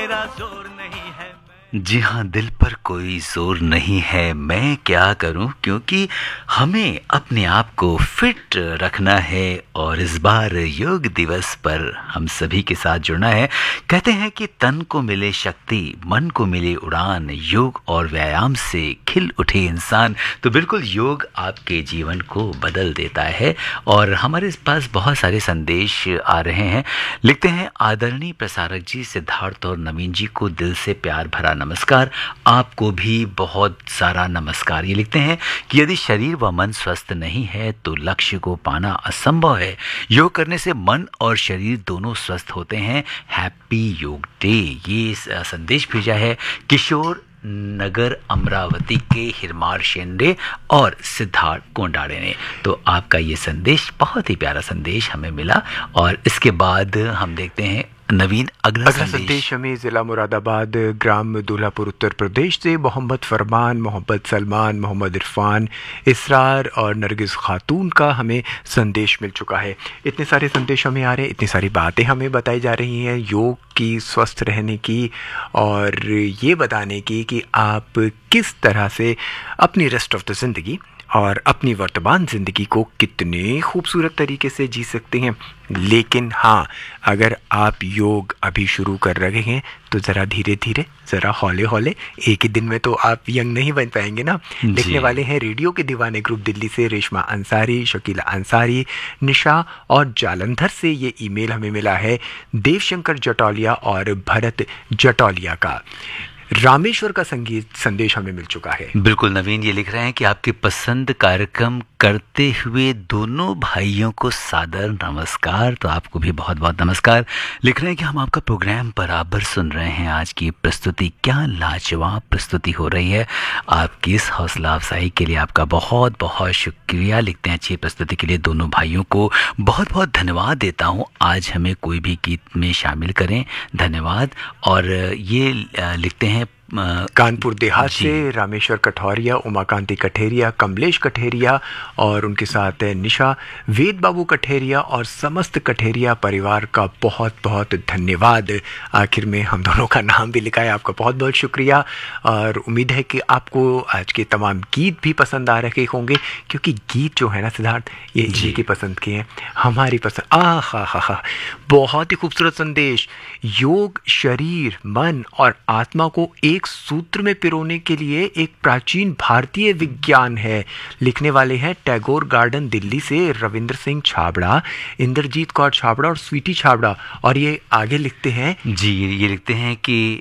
मेरा जोर नहीं है। जी हाँ, दिल पर कोई जोर नहीं है, मैं क्या करूं, क्योंकि हमें अपने आप को फिट रखना है और इस बार योग दिवस पर हम सभी के साथ जुड़ना है। कहते हैं कि तन को मिले शक्ति, मन को मिले उड़ान, योग और व्यायाम से खिल उठे इंसान। तो बिल्कुल योग आपके जीवन को बदल देता है और हमारे पास बहुत सारे संदेश आ रहे हैं। लिखते हैं आदरणीय प्रसारक जी, सिद्धार्थ और नवीन जी को दिल से प्यार भरा नमस्कार। आपको भी बहुत सारा नमस्कार। ये लिखते हैं कि यदि शरीर व मन स्वस्थ नहीं है तो लक्ष्य को पाना असंभव है। योग करने से मन और शरीर दोनों स्वस्थ होते हैं। हैप्पी योग डे। ये संदेश भेजा है किशोर नगर अमरावती के हिरमार शेंडे और सिद्धार्थ कोंडाड़े ने। तो आपका ये संदेश बहुत ही प्यारा संदेश हमें मिला। और इसके बाद हम देखते हैं नवीन अगला संदेश हमें ज़िला मुरादाबाद, ग्राम दूल्हापुर, उत्तर प्रदेश से मोहम्मद फरमान, मोहम्मद सलमान, मोहम्मद इरफान, इसरार और नरगिस खातून का हमें संदेश मिल चुका है। इतने सारे संदेश हमें आ रहे हैं, इतनी सारी बातें हमें बताई जा रही हैं योग की, स्वस्थ रहने की और ये बताने की कि आप किस तरह से अपनी रेस्ट ऑफ द ज़िंदगी और अपनी वर्तमान ज़िंदगी को कितने खूबसूरत तरीके से जी सकते हैं। लेकिन हाँ, अगर आप योग अभी शुरू कर रहे हैं तो ज़रा धीरे धीरे, ज़रा हौले हौले, एक ही दिन में तो आप यंग नहीं बन पाएंगे ना। लिखने वाले हैं रेडियो के दीवाने ग्रुप दिल्ली से रेशमा अंसारी, शकीला अंसारी, निशा और जालंधर से ये ईमेल हमें मिला है देवशंकर जटौलिया और भरत जटौलिया का। रामेश्वर का संगीत संदेश हमें मिल चुका है। बिल्कुल नवीन, ये लिख रहे हैं कि आपके पसंद कार्यक्रम करते हुए दोनों भाइयों को सादर नमस्कार। तो आपको भी बहुत बहुत नमस्कार। लिख रहे हैं कि हम आपका प्रोग्राम बराबर सुन रहे हैं। आज की प्रस्तुति क्या लाजवाब प्रस्तुति हो रही है। आपकी इस हौसला अफजाई के लिए आपका बहुत बहुत शुक्रिया। लिखते हैं अच्छी प्रस्तुति के लिए दोनों भाइयों को बहुत बहुत धन्यवाद देता हूँ। आज हमें कोई भी गीत में शामिल करें, धन्यवाद। और ये लिखते हैं कानपुर देहात से रामेश्वर कठौरिया, उमाकांति कठेरिया, कमलेश कठेरिया और उनके साथ निशा, वेद बाबू कठेरिया और समस्त कठेरिया परिवार का बहुत बहुत धन्यवाद। आखिर में हम दोनों का नाम भी लिखा है, आपका बहुत बहुत शुक्रिया। और उम्मीद है कि आपको आज के तमाम गीत भी पसंद आ रहे होंगे, क्योंकि गीत जो है ना सिद्धार्थ, ये इन्हीं की पसंद के हैं, हमारी पसंद। हा, बहुत ही खूबसूरत संदेश। योग शरीर, मन और आत्मा को एक सूत्र में पिरोने के लिए एक प्राचीन भारतीय विज्ञान है। लिखने वाले हैं टैगोर गार्डन दिल्ली से रविंद्र सिंह छाबड़ा, इंद्रजीत कौर छाबड़ा और स्वीटी छाबड़ा। और ये आगे लिखते हैं जी, ये लिखते हैं कि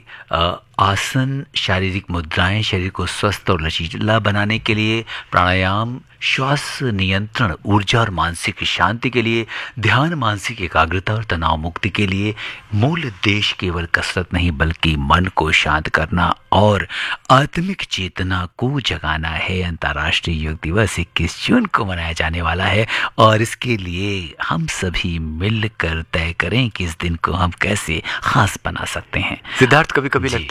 आसन, शारीरिक मुद्राएं शरीर को स्वस्थ और लचीला बनाने के लिए, प्राणायाम श्वास नियंत्रण ऊर्जा और मानसिक शांति के लिए, ध्यान मानसिक एकाग्रता और तनाव मुक्ति के लिए। मूल उद्देश्य केवल कसरत नहीं बल्कि मन को शांत करना और आत्मिक चेतना को जगाना है। अंतर्राष्ट्रीय योग दिवस 21 जून को मनाया जाने वाला है और इसके लिए हम सभी मिलकर तय करें कि इस दिन को हम कैसे खास बना सकते हैं। सिद्धार्थ, कभी कभी लगता